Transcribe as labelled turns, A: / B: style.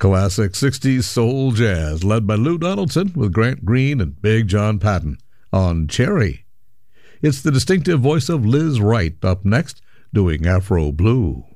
A: Classic 60s soul jazz led by Lou Donaldson with Grant Green and Big John Patton on Cherry. It's the distinctive voice of Liz Wright up next doing Afro Blue.